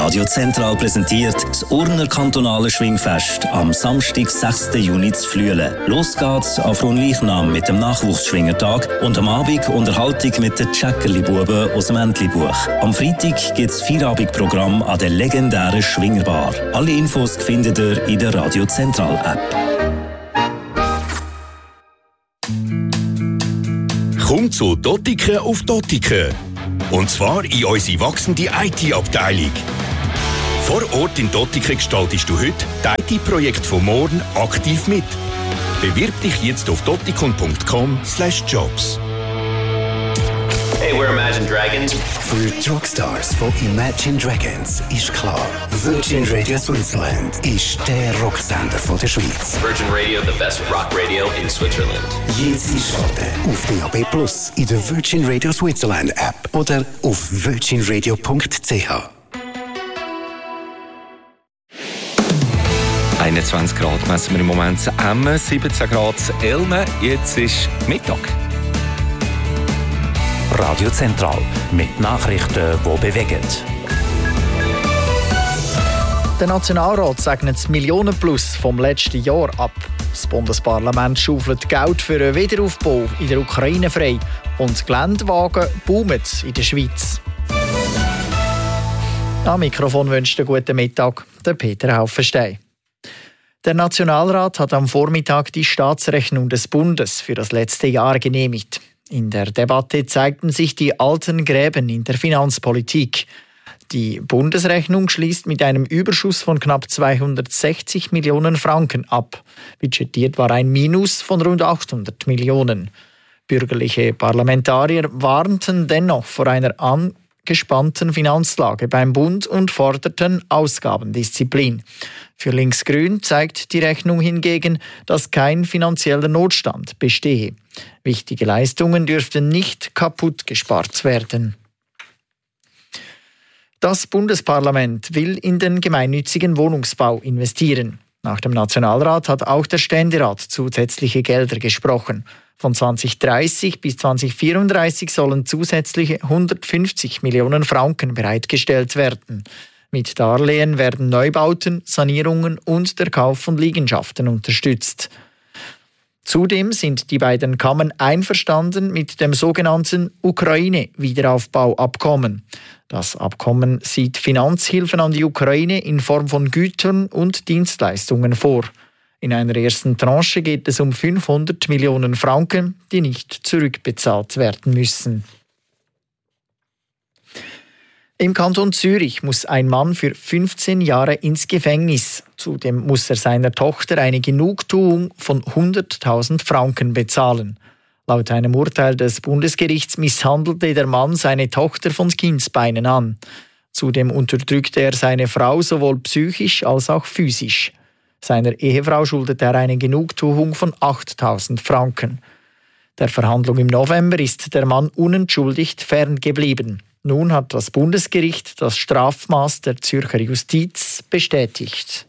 Radio Zentral präsentiert das Urner kantonale Schwingfest am Samstag, 6. Juni zu Flüelen. Los geht's auf Fronleichnam mit dem Nachwuchsschwingertag und am Abend Unterhaltung mit den Tschäckerli-Buben aus dem Entli-Buch. Am Freitag gibt's Feierabendprogramm an der legendären Schwingerbar. Alle Infos findet ihr in der Radio Zentral App. Komm zu Dottiken auf Dottiken. Und zwar in unsere wachsende IT-Abteilung. Vor Ort in Dottiken gestaltest du heute das IT-Projekt von morgen aktiv mit. Bewirb dich jetzt auf dottikon.com/jobs. Hey, we're Imagine Dragons. Für die Rockstars von Imagine Dragons ist klar, Virgin Radio Switzerland ist der Rocksender von der Schweiz. Virgin Radio, the best rock radio in Switzerland. Jetzt einschalten auf DAB+, in der Virgin Radio Switzerland App oder auf virginradio.ch. 21 Grad messen wir im Moment in Emmen, 17 Grad in Elmen. Jetzt ist Mittag. Radio Zentral mit Nachrichten, die bewegen. Der Nationalrat segnet das Millionenplus vom letzten Jahr ab. Das Bundesparlament schaufelt Geld für einen Wiederaufbau in der Ukraine frei und Geländewagen boomen in der Schweiz. Am Mikrofon wünscht einen guten Mittag der Peter Haufenstein. Der Nationalrat hat am Vormittag die Staatsrechnung des Bundes für das letzte Jahr genehmigt. In der Debatte zeigten sich die alten Gräben in der Finanzpolitik. Die Bundesrechnung schließt mit einem Überschuss von knapp 260 Millionen Franken ab. Budgetiert war ein Minus von rund 800 Millionen. Bürgerliche Parlamentarier warnten dennoch vor einer angespannten Finanzlage beim Bund und forderten Ausgabendisziplin. Für Linksgrün zeigt die Rechnung hingegen, dass kein finanzieller Notstand bestehe. Wichtige Leistungen dürften nicht kaputt gespart werden. Das Bundesparlament will in den gemeinnützigen Wohnungsbau investieren. Nach dem Nationalrat hat auch der Ständerat zusätzliche Gelder gesprochen. Von 2030 bis 2034 sollen zusätzliche 150 Millionen Franken bereitgestellt werden. Mit Darlehen werden Neubauten, Sanierungen und der Kauf von Liegenschaften unterstützt. Zudem sind die beiden Kammern einverstanden mit dem sogenannten Ukraine-Wiederaufbauabkommen. Das Abkommen sieht Finanzhilfen an die Ukraine in Form von Gütern und Dienstleistungen vor. In einer ersten Tranche geht es um 500 Millionen Franken, die nicht zurückbezahlt werden müssen. Im Kanton Zürich muss ein Mann für 15 Jahre ins Gefängnis. Zudem muss er seiner Tochter eine Genugtuung von 100.000 Franken bezahlen. Laut einem Urteil des Bundesgerichts misshandelte der Mann seine Tochter von Kindsbeinen an. Zudem unterdrückte er seine Frau sowohl psychisch als auch physisch. Seiner Ehefrau schuldet er eine Genugtuung von 8.000 Franken. Der Verhandlung im November ist der Mann unentschuldigt ferngeblieben. Nun hat das Bundesgericht das Strafmaß der Zürcher Justiz bestätigt.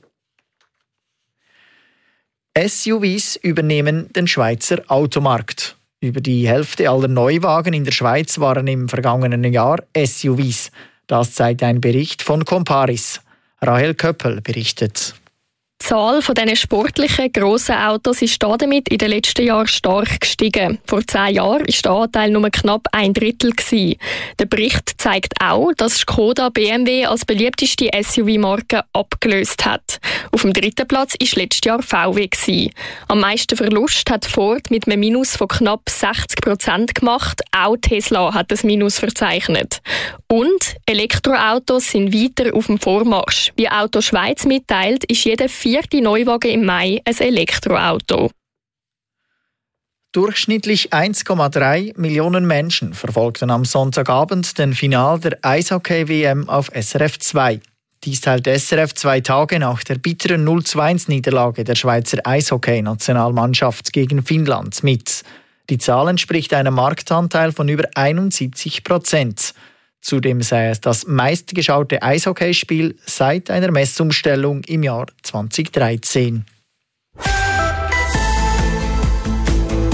SUVs übernehmen den Schweizer Automarkt. Über die Hälfte aller Neuwagen in der Schweiz waren im vergangenen Jahr SUVs. Das zeigt ein Bericht von Comparis. Rahel Köppel berichtet. Die Zahl dieser sportlichen, grossen Autos ist damit in den letzten Jahren stark gestiegen. Vor 10 Jahren war der Anteil nur knapp 1/3. Der Bericht zeigt auch, dass Skoda BMW als beliebteste SUV-Marke abgelöst hat. Auf dem 3. Platz war letztes Jahr VW. Am meisten Verlust hat Ford mit einem Minus von knapp 60% gemacht. Auch Tesla hat ein Minus verzeichnet. Und Elektroautos sind weiter auf dem Vormarsch. Wie Auto Schweiz mitteilt, ist jeder 4. Neuwagen im Mai ein Elektroauto. Durchschnittlich 1,3 Millionen Menschen verfolgten am Sonntagabend den Final der Eishockey-WM auf SRF 2. Dies teilt SRF 2 Tage nach der bitteren 0:2-Niederlage der Schweizer Eishockey-Nationalmannschaft gegen Finnland mit. Die Zahl entspricht einem Marktanteil von über 71%. Zudem sei es das meistgeschaute Eishockeyspiel seit einer Messumstellung im Jahr 2013.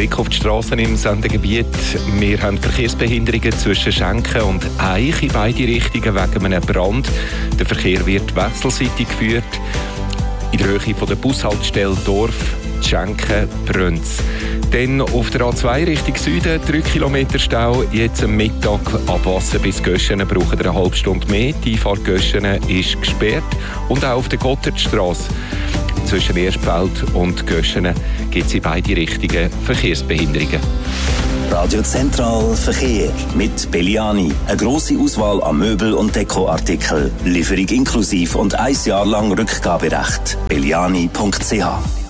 Blick auf die Strassen im Sendegebiet. Wir haben Verkehrsbehinderungen zwischen Schenken und Eich in beide Richtungen wegen einem Brand. Der Verkehr wird wechselseitig geführt. In der Höhe von der Bushaltestelle Dorf Schenken brennt. Dann auf der A2 Richtung Süden 3 Kilometer Stau. Jetzt am Mittag ab Wasser bis Göschenen brauchen wir eine halbe Stunde mehr. Die Einfahrt Göschenen ist gesperrt. Und auch auf der Gotthardstrasse zwischen Erstfeld und Göschenen gibt es in beide Richtungen Verkehrsbehinderungen. Radio Zentral Verkehr mit Belliani. Eine grosse Auswahl an Möbel- und Dekoartikeln. Lieferung inklusiv und 1 Jahr lang Rückgaberecht. Belliani.ch.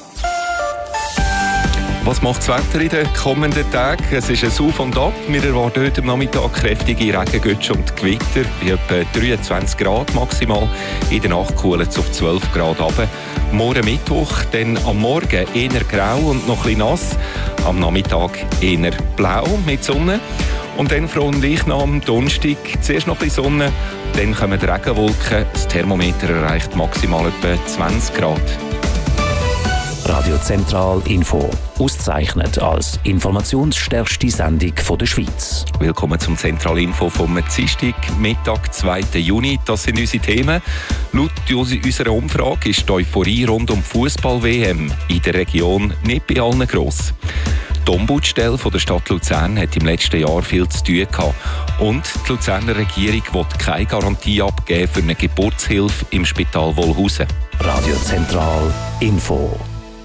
Was macht das Wetter in den kommenden Tagen? Es ist ein Auf und Ab. Wir erwarten heute am Nachmittag kräftige Regengütze und Gewitter bei etwa 23 Grad maximal. In der Nacht kühlt es auf 12 Grad runter. Morgen Mittwoch, dann am Morgen eher grau und noch ein bisschen nass. Am Nachmittag eher blau mit Sonne. Und dann Fronleichnam, Donnerstag, zuerst noch ein bisschen Sonne, dann kommen die Regenwolken. Das Thermometer erreicht maximal etwa 20 Grad. Radio Zentral Info. Ausgezeichnet als informationsstärkste Sendung der Schweiz. Willkommen zum Zentral Info vom Dienstag, Mittag, 2. Juni. Das sind unsere Themen. Laut unserer Umfrage ist die Euphorie rund um die Fußball-WM in der Region nicht bei allen gross. Die Ombudsstelle der Stadt Luzern hat im letzten Jahr viel zu tun gehabt. Und die Luzerner Regierung will keine Garantie abgeben für eine Geburtshilfe im Spital Wolhusen. Radio Zentral Info.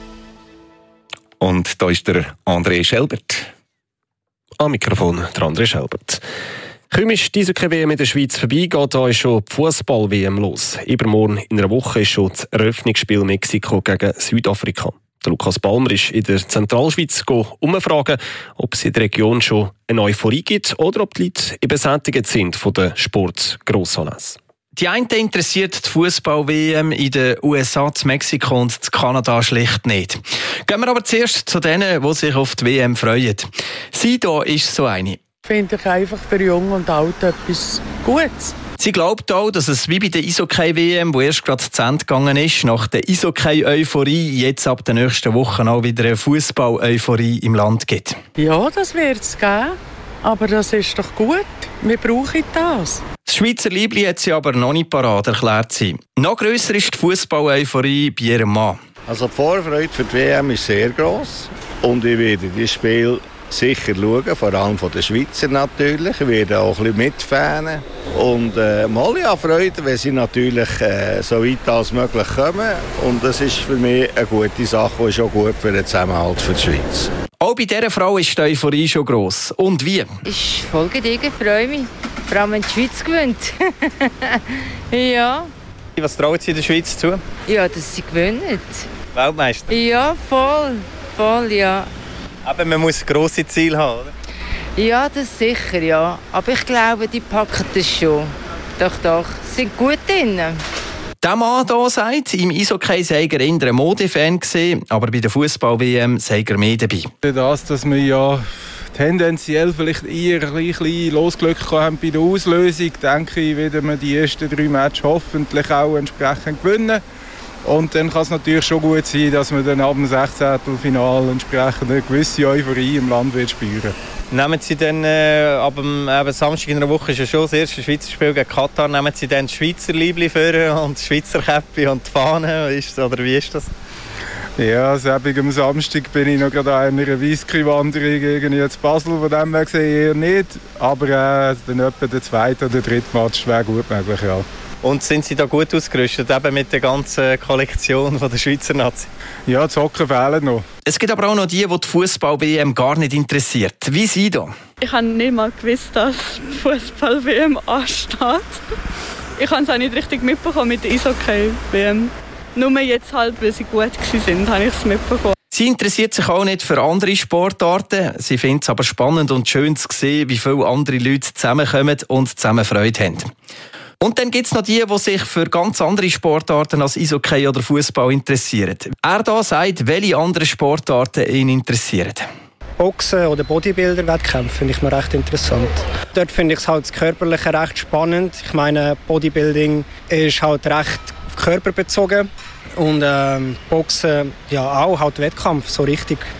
Und da ist der André Schelbert. Am Mikrofon der André Schelbert. Kaum ist die WM in der Schweiz vorbei, geht da schon die Fußball-WM los. Übermorgen in einer Woche ist schon das Eröffnungsspiel Mexiko gegen Südafrika. Der Lukas Balmer ist in der Zentralschweiz umfragen, ob es in der Region schon eine Euphorie gibt oder ob die Leute übersättigt sind von den Sportgrossanlässen. Die einen interessiert die Fußball-WM in den USA, in Mexiko und in Kanada schlicht nicht. Gehen wir aber zuerst zu denen, die sich auf die WM freuen. Sido ist so eine. Finde ich einfach für Jung und Alt etwas Gutes. Sie glaubt auch, dass es wie bei der Eishockey-WM, die erst gerade zu Ende gegangen ist, nach der Eishockey-Euphorie jetzt ab der nächsten Woche auch wieder eine Fußball-Euphorie im Land gibt. Ja, das wird es geben. Aber das ist doch gut. Wir brauchen das. Das Schweizer Liebli hat sie aber noch nicht parat, erklärt sie. Noch grösser ist die Fußball-Euphorie bei ihrem Mann. Also die Vorfreude für die WM ist sehr gross. Und ich werde dieses Spiel sicher schauen, vor allem von den Schweizern natürlich. Ich werde auch ein bisschen mitfanen. Und mal ja Freude, wenn sie natürlich so weit als möglich kommen. Und das ist für mich eine gute Sache und ist auch gut für den Zusammenhalt für die Schweiz. Auch bei dieser Frau ist die Euphorie schon gross. Und wie? Ist voll gediegen, freue mich. Vor allem, wenn die Schweiz gewinnt. Ja. Was trauen Sie der Schweiz zu? Ja, dass sie gewinnen. Weltmeister? Ja, voll, ja. Aber man muss grosse Ziele haben, oder? Ja, das sicher, ja. Aber ich glaube, die packen das schon. Doch, sind gut drin. Der Mann hier sagt, im Eishockey sei er eher ein Modefan gewesen, aber bei der Fußball-WM sei er mehr dabei. Das, dass wir ja tendenziell vielleicht eher ein bisschen Losglück haben bei der Auslösung, denke ich, werden wir die ersten 3 Matches hoffentlich auch entsprechend gewinnen. Und dann kann es natürlich schon gut sein, dass wir dann ab dem 16. Finale entsprechend eine gewisse Euphorie im Land wird spüren. Nehmen Sie dann ab dem Samstag in der Woche ist ja schon das erste Schweizer Spiel gegen Katar, nehmen Sie dann das Schweizer Liebli vor und das Schweizer Käppi und die Fahne, oder wie ist das? Ja, selbst am Samstag bin ich noch gerade an einer Whisky-Wanderung gegen Basel, von dem her gesehen eher nicht. Aber dann etwa der 2. oder 3. Match wäre gut möglich, ja. Und sind Sie da gut ausgerüstet, eben mit der ganzen Kollektion von der Schweizer Nazi? Ja, die Socken fehlen noch. Es gibt aber auch noch die Fußball-WM gar nicht interessiert. Wie Sie da? Ich habe nicht mal gewusst, dass die Fußball-WM ansteht. Ich habe es auch nicht richtig mitbekommen mit der Eishockey-WM. Nur jetzt halt, weil sie gut waren, habe ich es mitbekommen. Sie interessiert sich auch nicht für andere Sportarten. Sie findet es aber spannend und schön zu sehen, wie viele andere Leute zusammenkommen und zusammen Freude haben. Und dann gibt es noch die sich für ganz andere Sportarten als Eishockey oder Fußball interessieren. Er da sagt, welche anderen Sportarten ihn interessieren. Boxen oder Bodybuilder-Wettkämpfe finde ich noch recht interessant. Dort finde ich es halt das Körperliche recht spannend. Ich meine, Bodybuilding ist halt recht körperbezogen und Boxen ja auch halt Wettkampf, so richtig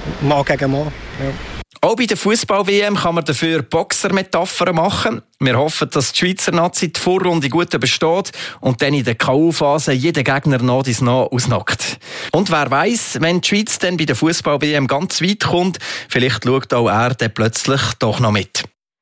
Mann gegen Mann. Ja. Auch bei der Fußball-WM kann man dafür Boxer-Metaphern machen. Wir hoffen, dass die Schweizer Nazi die Vorrunde gut übersteht und dann in der K.O.-Phase jeden Gegner nach dies nach ausnockt. Und wer weiss, wenn die Schweiz dann bei der Fußball-WM ganz weit kommt, vielleicht schaut auch er dann plötzlich doch noch mit.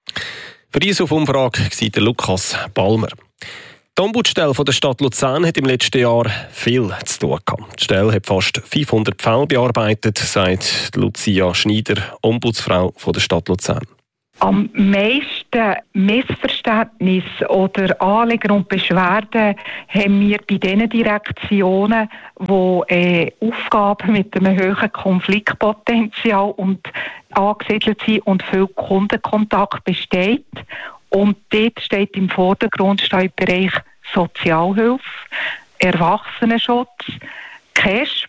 Für diese auf Umfrage sieht der Lukas Balmer. Die Ombudsstelle der Stadt Luzern hat im letzten Jahr viel zu tun gehabt. Die Stelle hat fast 500 Fälle bearbeitet, sagt Lucia Schneider, Ombudsfrau der Stadt Luzern. Am meisten Missverständnisse oder Anliegen und Beschwerden haben wir bei den Direktionen, die Aufgaben mit einem hohen Konfliktpotenzial angesiedelt sind und viel Kundenkontakt besteht. Und dort steht im Vordergrund im Bereich Sozialhilfe, Erwachsenenschutz, KESB,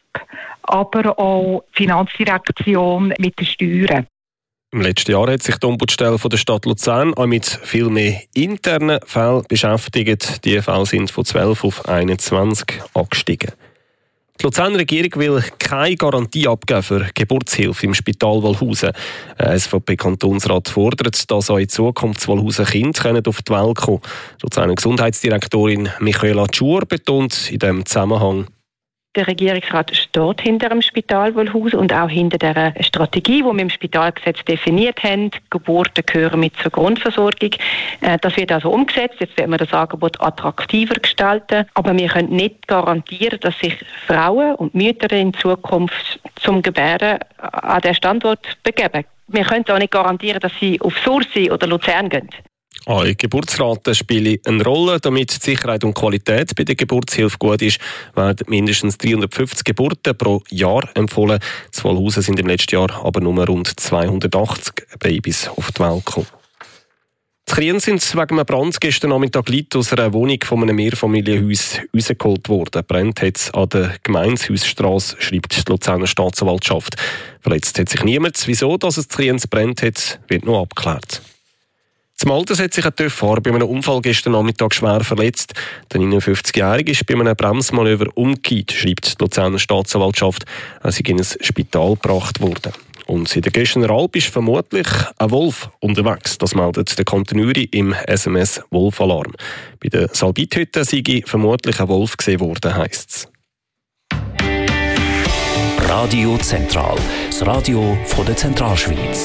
aber auch Finanzdirektion mit den Steuern. Im letzten Jahr hat sich die Ombudsstelle der Stadt Luzern auch mit viel mehr internen Fällen beschäftigt. Die Fälle sind von 12 auf 21 angestiegen. Die Luzerner Regierung will keine Garantie abgeben für Geburtshilfe im Spital Wolhusen. Der SVP-Kantonsrat fordert, dass auch in Zukunft Wolhusen Kinder auf die Welt kommen. Die Luzerner Gesundheitsdirektorin Michaela Tschur betont in diesem Zusammenhang: Der Regierungsrat steht hinter dem Spital Wolhusen und auch hinter der Strategie, die wir im Spitalgesetz definiert haben. Geburten gehören mit zur Grundversorgung. Das wird also umgesetzt. Jetzt werden wir das Angebot attraktiver gestalten. Aber wir können nicht garantieren, dass sich Frauen und Mütter in Zukunft zum Gebären an den Standort begeben. Wir können auch nicht garantieren, dass sie auf Sursi oder Luzern gehen. Die Geburtsraten spielen eine Rolle. Damit die Sicherheit und Qualität bei der Geburtshilfe gut ist, werden mindestens 350 Geburten pro Jahr empfohlen. In Wolhusen sind im letzten Jahr aber nur rund 280 Babys auf die Welt gekommen. In Kriens sind wegen einem Brand gestern Nachmittag Leute aus einer Wohnung von einem Mehrfamilienhaus rausgeholt worden. Brennt hat es an der Gemeindehausstrasse, schreibt die Luzerner Staatsanwaltschaft. Verletzt hat sich niemand. Wieso dass es in Kriens brennt hat, wird noch abgeklärt. Zum Alters hat sich ein TÜV-Fahrer bei einem Unfall gestern Nachmittag schwer verletzt. Der 59-Jährige ist bei einem Bremsmanöver umgekehrt, schreibt die Luzerner Staatsanwaltschaft. Er sei in ein Spital gebracht worden. Und in der Göschener Alp ist vermutlich ein Wolf unterwegs. Das meldet der Kontinuri im SMS Wolfalarm. Bei der Salbithütte sei vermutlich ein Wolf gesehen worden, heisst es. Radio Zentral, das Radio von der Zentralschweiz.